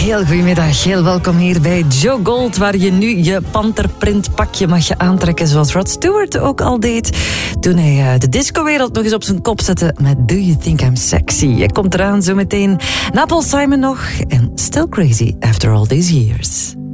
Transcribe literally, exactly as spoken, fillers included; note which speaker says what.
Speaker 1: heel goedemiddag. Heel welkom hier bij Joe Gold, waar je nu je panterprint pakje mag je aantrekken, zoals Rod Stewart ook al deed toen hij uh, de discowereld nog eens op zijn kop zette met Do You Think I'm Sexy. Je komt eraan zo meteen. Na Paul Simon nog en Still Crazy After All These Years.